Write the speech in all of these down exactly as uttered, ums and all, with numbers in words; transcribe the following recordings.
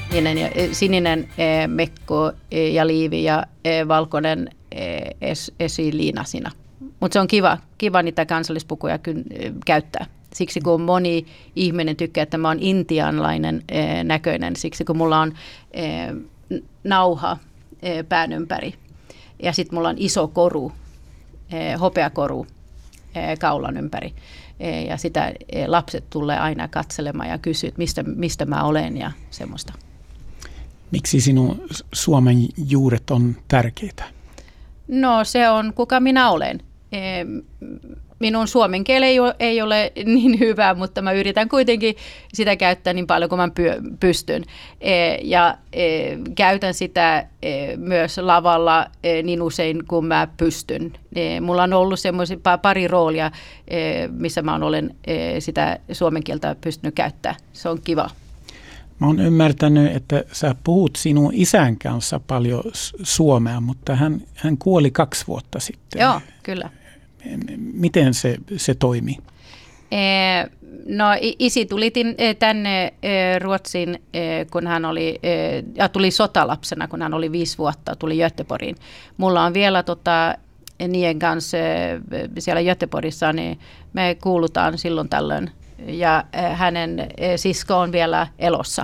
Sininen, ja, sininen e, mekko e, ja liivi ja e, valkoinen e, es, esiliinasina. Mutta se on kiva, kiva niitä kansallispukuja ky, e, käyttää. Siksi kun moni ihminen tykkää, että mä oon intianlainen e, näköinen, siksi kun mulla on e, nauha e, pään ympäri ja sitten mulla on iso koru, e, hopeakoru e, kaulan ympäri. E, ja sitä e, lapset tulee aina katselemaan ja kysyy, mistä, mistä mä olen ja semmoista. Miksi sinun Suomen juuret on tärkeitä? No se on kuka minä olen. E, minun suomen kieli ei ole, ei ole niin hyvä, mutta mä yritän kuitenkin sitä käyttää niin paljon kuin mä pystyn. E, ja e, käytän sitä e, myös lavalla e, niin usein kuin mä pystyn. E, mulla on ollut semmoisia pari roolia, e, missä mä olen e, sitä suomen kieltä pystynyt käyttämään. Se on kiva. Mä oon ymmärtänyt, että sä puhut sinun isän kanssa paljon suomea, mutta hän, hän kuoli kaksi vuotta sitten. Joo, kyllä. Miten se, se toimi? No isi tuli tänne Ruotsiin, kun hän oli, ja tuli sotalapsena, kun hän oli viisi vuotta, tuli Göteborgiin. Mulla on vielä tota, niiden kanssa siellä Göteborgissa, niin me kuulutaan silloin tällöin. Ja hänen sisko on vielä elossa.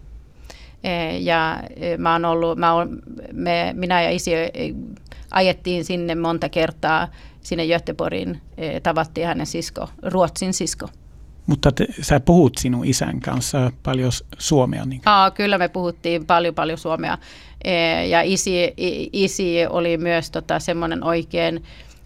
Ja mä oon ollut, mä oon, me, minä ja isi ajettiin sinne monta kertaa sinne Göteborgiin, tavattiin hänen sisko, Ruotsin sisko. Mutta te, sä puhut sinun isän kanssa paljon suomea. Niin. Aa, kyllä me puhuttiin paljon paljon suomea. Ja isi, isi oli myös tota, semmoinen oikein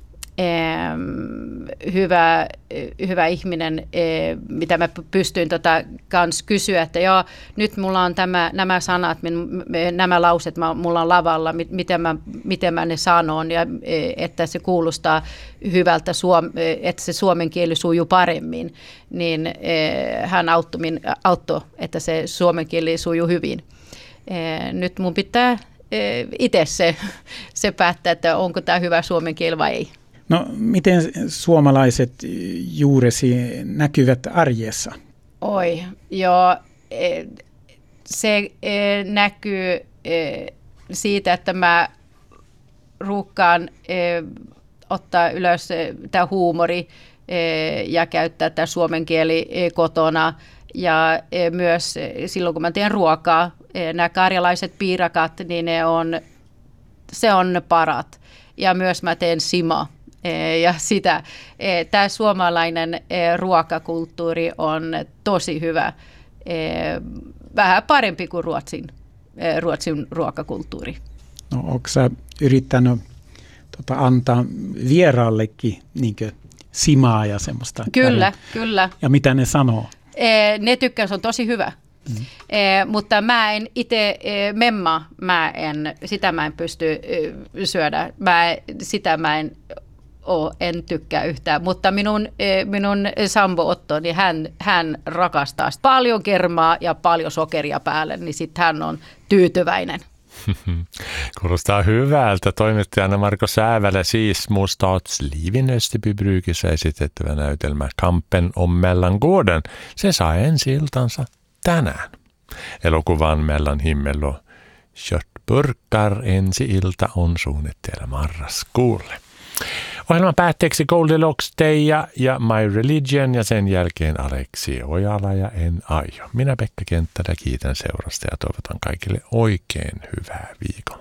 hyvä, hyvä ihminen, mitä mä pystyin tota kans kysyä, että joo, nyt mulla on tämä, nämä sanat, nämä lauset, mulla on lavalla, miten mä, miten mä ne sanon, ja että se kuulostaa hyvältä, että se suomen kieli sujuu paremmin, niin hän auttoi, auttoi että se suomen kieli sujuu hyvin. Nyt mun pitää itse se, se päättää, että onko tämä hyvä suomen kieli vai ei. No, miten suomalaiset juuresi näkyvät arjessa? Oi, joo, se näkyy siitä, että mä ruukkaan ottaa ylös tämä huumori ja käyttää tämä suomen kieli kotona. Ja myös silloin, kun mä teen ruokaa, nämä karjalaiset piirakat, niin ne on, se on parat. Ja myös mä teen sima. Ja sitä, tämä suomalainen ruokakulttuuri on tosi hyvä, vähän parempi kuin Ruotsin, Ruotsin ruokakulttuuri. No, onko sä yrittänyt tota, antaa vieraallekin niin kuin simaa ja semmoista? Kyllä, käydä. Kyllä. Ja mitä ne sanoo? Ne tykkää, se on tosi hyvä. Mm. Eh, mutta mä en itse, eh, memma, mä en, sitä mä en pysty eh, syödä, mä, sitä mä en ole, en tykkää yhtään, mutta minun, eh, minun Sambo Otto, niin hän, hän rakastaa paljon kermaa ja paljon sokeria päälle, niin sitten hän on tyytyväinen. Kuulostaa hyvältä. Toimittajana Marko Säävälä siis Mustads Liivin Österbybrukissa esitettävä näytelmä Kampen om Mellangården. Se saa ensi-iltansa tänään. Elokuvan Mellan himmel och köttburkar ensi-ilta on suunnitteilla marraskuulle. Ohjelman päätteeksi Goldilocks, Teija ja My Religion ja sen jälkeen Aleksi Ojala ja En aio. Minä Pekka Kenttälä kiitän seurasta ja toivotan kaikille oikein hyvää viikon